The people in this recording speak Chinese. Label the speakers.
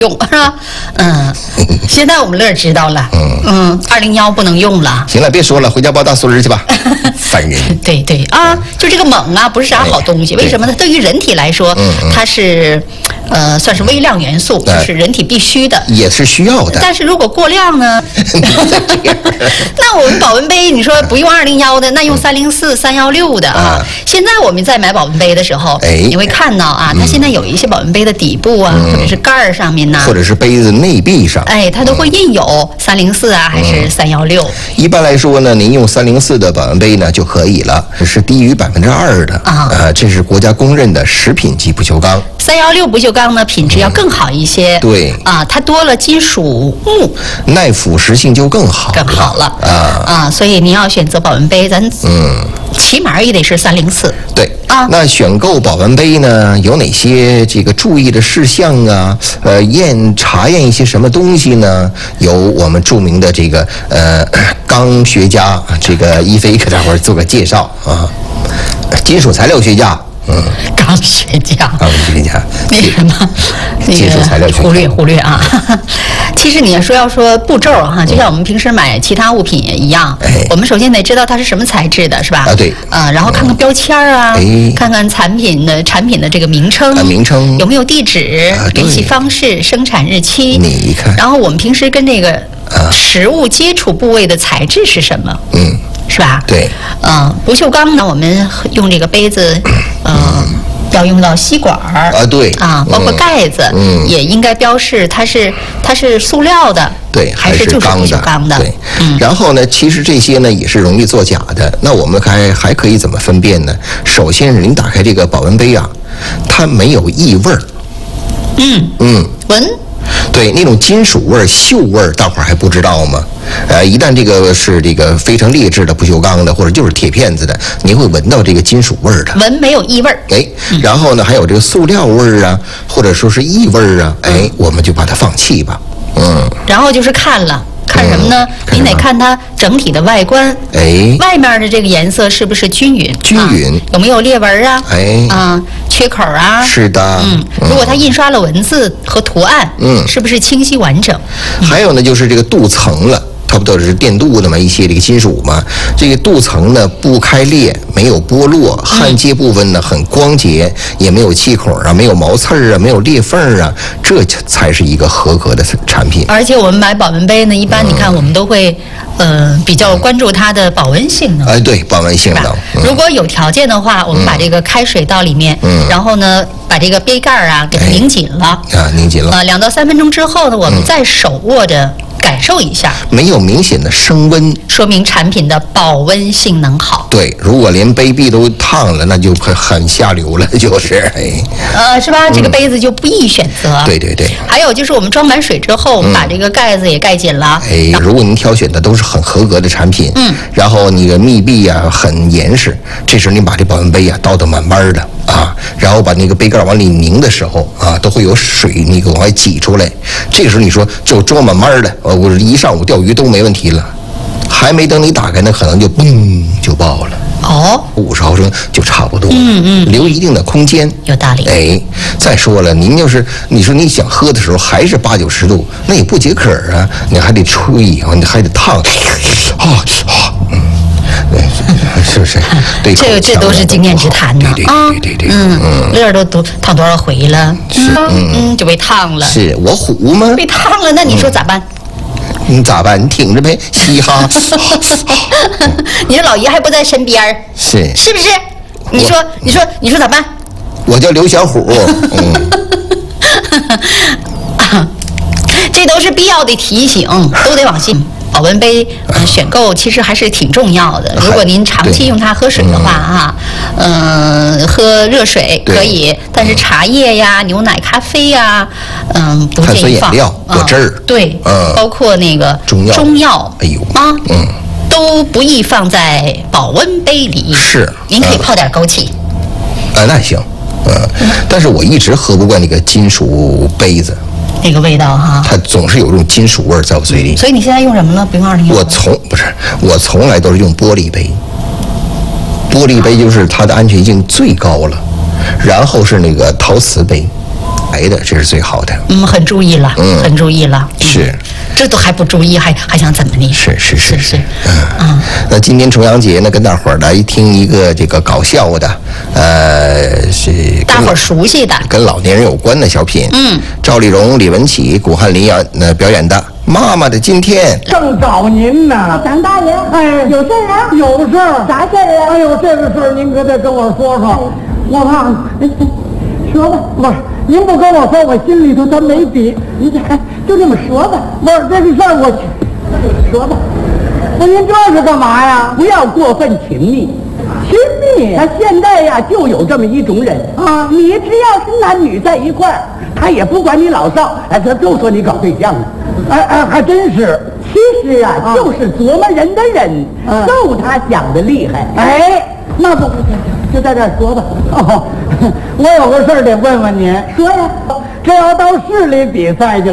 Speaker 1: 用是吧？现在我们乐知道了。201不能用了。
Speaker 2: 行了，别说了，回家抱大孙儿去吧。烦人。
Speaker 1: 对对啊，就这个锰啊，不是啥好东西。为什么呢？对于人体来说，它是算是微量元素，就是人体必须的，
Speaker 2: 也是需要的。
Speaker 1: 但是如果过量呢？那我们保温杯，你说不用201的，那用304、316的啊。现在我们在买保温杯的时候，你会看到啊，它现在有一些保温杯的底部啊，或者是盖儿上面呐，
Speaker 2: 或者是杯子内壁上，
Speaker 1: 它都会印有304啊，还是316。
Speaker 2: 一般来说呢，您用304的保温杯呢就可以了，是低于2%的啊。这是国家公认的食品级不锈钢。
Speaker 1: 316不锈钢呢，品质要更好一些。
Speaker 2: 对
Speaker 1: 啊，它多了金属钼，
Speaker 2: 耐腐蚀性就更好
Speaker 1: 了。所以您要选择保温杯，咱起码也得是304。
Speaker 2: 对啊，那选购保温杯呢，有哪些这个注意的事项啊？查验一些什么东西呢？由我们著名的这个钢学家这个一飞给大伙儿做个介绍啊，金属材料学家。
Speaker 1: 钢学家，那什么，
Speaker 2: 技术材料
Speaker 1: 忽略啊。其实你要说步骤哈，就像我们平时买其他物品也一样，我们首先得知道它是什么材质的，是吧？
Speaker 2: 啊，对。
Speaker 1: 然后看看标签啊，看看产品的这个名称，有没有地址、联系方式、生产日期。
Speaker 2: 你看。
Speaker 1: 然后我们平时跟这个食物接触部位的材质是什么？是吧？
Speaker 2: 对。
Speaker 1: 不锈钢呢，我们用这个杯子，要用到吸管儿
Speaker 2: 啊，对
Speaker 1: 啊，包括盖子，也应该标示它是塑料的，
Speaker 2: 对，
Speaker 1: 还是就是不锈钢的，
Speaker 2: 对。然后呢，其实这些呢也是容易作假的。那我们还可以怎么分辨呢？首先，您打开这个保温杯啊，它没有异味儿。闻。对，那种金属味儿、锈味儿，大伙儿还不知道吗？一旦这个是这个非常劣质的不锈钢的，或者就是铁片子的，你会闻到这个金属味儿的。
Speaker 1: 闻没有异味儿。
Speaker 2: 然后呢，还有这个塑料味儿啊，或者说是异味儿啊，我们就把它放弃吧。
Speaker 1: 然后就是看什么呢？你得看它整体的外观，外面的这个颜色是不是均匀？有没有裂纹啊？缺口啊？
Speaker 2: 是的。
Speaker 1: 如果它印刷了文字和图案，是不是清晰完整？
Speaker 2: 还有呢，就是这个镀层了。它不都是电镀的嘛，一些这个金属嘛，这个镀层呢不开裂，没有剥落，焊接部分呢很光洁，也没有气孔啊，没有毛刺儿啊，没有裂缝啊，这才是一个合格的产品。
Speaker 1: 而且我们买保温杯呢，一般你看我们都会比较关注它的保温性能。
Speaker 2: 对，保温性能。
Speaker 1: 如果有条件的话，我们把这个开水倒里面，然后呢把这个杯盖啊给它拧紧了
Speaker 2: 拧紧了
Speaker 1: 2到3分钟之后呢，我们再手握着感受一下，
Speaker 2: 没有明显的升温，
Speaker 1: 说明产品的保温性能好。
Speaker 2: 对，如果连杯壁都烫了，那就很下流了，就是
Speaker 1: 是吧？这个杯子就不易选择。
Speaker 2: 对对对。
Speaker 1: 还有就是我们装满水之后，我们把这个盖子也盖紧了。
Speaker 2: 如果您挑选的都是很合格的产品，然后你的密闭啊很严实，这时候你把这保温杯啊倒得满满的啊，然后把那个杯盖往里拧的时候啊，都会有水那个往外挤出来。这个时候你说就装满满的，我一上午钓鱼都没问题了。还没等你打开呢，可能就嘣就爆了。50毫升就差不多。留一定的空间。
Speaker 1: 有道理。
Speaker 2: 再说了，您要是你说你想喝的时候还是80、90度，那也不解渴啊，你还得吹，你还得烫。是不是？对，
Speaker 1: 这都是经验之谈呢。
Speaker 2: 对。
Speaker 1: 乐都烫多少回了？就被烫了。
Speaker 2: 是我虎吗？
Speaker 1: 被烫了，那你说咋办？
Speaker 2: 你咋办？你挺着呗，嘻哈。
Speaker 1: 你这老爷还不在身边
Speaker 2: 是
Speaker 1: 不是？你说咋办？
Speaker 2: 我叫刘小虎。
Speaker 1: 这都是必要的提醒，都得往心。保温杯选购其实还是挺重要的。如果您长期用它喝水的话喝热水可以，但是茶叶呀、牛奶、咖啡呀，不建议放。
Speaker 2: 果汁儿，
Speaker 1: 对，包括那个中药，都不宜放在保温杯里。
Speaker 2: 是，
Speaker 1: 您可以泡点枸杞。
Speaker 2: 那行，但是我一直喝不惯那个金属杯子。
Speaker 1: 那个味道哈，
Speaker 2: 它总是有种金属味在我嘴里。
Speaker 1: 所以你现在用什么呢？不用201。
Speaker 2: 我从来都是用玻璃杯。玻璃杯就是它的安全性最高了，然后是那个陶瓷杯。 来的，这是最好的。
Speaker 1: 很注意了，很注意了。
Speaker 2: 是，
Speaker 1: 这都还不注意，还想怎么的？
Speaker 2: 是。那今天重阳节呢，跟大伙儿来听一个这个搞笑的，是
Speaker 1: 大伙儿熟悉的，
Speaker 2: 跟老年人有关的小品。赵丽蓉、李文启、古汉林表演的《妈妈的今天》。
Speaker 3: 正找您呢，
Speaker 4: 张大爷，
Speaker 3: 哎，
Speaker 4: 有事儿啊？
Speaker 3: 有事儿？
Speaker 4: 啥事儿啊？
Speaker 3: 哎呦，这个事儿您可得跟我说说。我怕，
Speaker 4: 说吧。
Speaker 3: 不是，您不跟我说，我心里头他没底。
Speaker 4: 你就这么说吧。
Speaker 3: 不是这个事儿，我
Speaker 4: 说吧。
Speaker 3: 不是您这是干嘛呀？
Speaker 4: 不要过分亲密。
Speaker 3: 亲密？
Speaker 4: 他现在呀，就有这么一种人
Speaker 3: 啊，
Speaker 4: 你只要是男女在一块儿，他也不管你老少，他都说你搞对象呢。
Speaker 3: 还真是。
Speaker 4: 其实啊，就是琢磨人的人，够他想的厉害。
Speaker 3: 哎，
Speaker 4: 那不就在这儿说吧。
Speaker 3: 哦，我有个事儿得问问您。
Speaker 4: 说呀，
Speaker 3: 这要到市里比赛去